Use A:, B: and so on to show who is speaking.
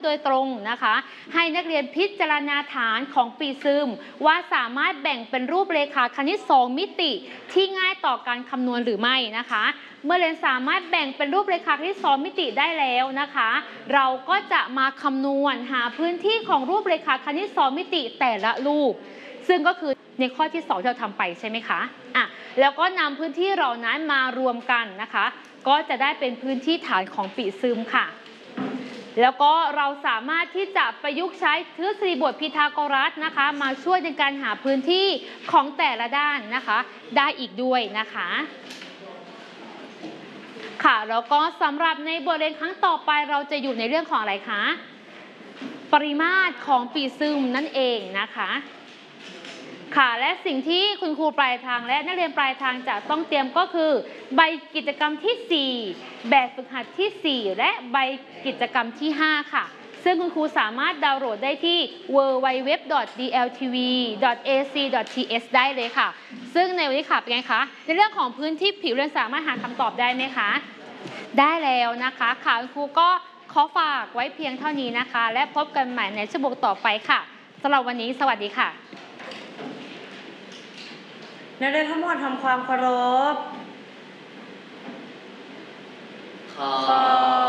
A: โดยตรงนะคะให้นักเรียนพิจารณาฐานของปีซึมว่าสามารถแบ่งเป็นรูปเรขาคณิต2มิติที่ง่ายต่อการคำนวณหรือไม่นะคะเมื่อเรียนสามารถแบ่งเป็นรูปเรขาคณิต2มิติได้แล้วนะคะเราก็จะมาคำนวณหาพื้นที่ของรูปเรขาคณิต2มิติแต่ละรูปซึ่งก็คือในข้อที่2ที่เราทำไปใช่ไหมคะแล้วก็นำพื้นที่เหล่านั้นมารวมกันนะคะก็จะได้เป็นพื้นที่ฐานของปีซึมค่ะแล้วก็เราสามารถที่จะประยุกต์ใช้ทฤษฎีบทพีทาโกรัสนะคะมาช่วยในการหาพื้นที่ของแต่ละด้านนะคะได้อีกด้วยนะคะค่ะแล้วก็สำหรับในบทเรียนครั้งต่อไปเราจะอยู่ในเรื่องของอะไรคะปริมาตรของปีซึมนั่นเองนะคะค่ะและสิ่งที่คุณครูปลายทางและนักเรียนปลายทางจะต้องเตรียมก็คือใบกิจกรรมที่4แบบฝึกหัดที่4และใบกิจกรรมที่5ค่ะซึ่งคุณครูสามารถดาวน์โหลดได้ที่ www.dltv.ac.th ได้เลยค่ะซึ่งในวันนี้ค่ะเป็นไงคะในเรื่องของพื้นที่ผิวเรียนสามารถหาคำตอบได้ไหมคะได้แล้วนะคะค่ะคุณครูก็ขอฝากไว้เพียงเท่านี้นะคะและพบกันใหม่ในชั่วโมงต่อไปค่ะสำหรับวันนี้สวัสดีค่ะ
B: นักเรียนทั้งหมดทำความเคารพ